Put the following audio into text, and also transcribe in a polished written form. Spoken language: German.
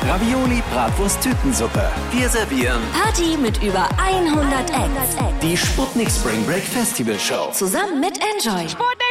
Ravioli, Bratwurst, Tütensuppe. Wir servieren Party mit über 100 Acts. die Sputnik Spring Break Festival Show. Zusammen mit Enjoy.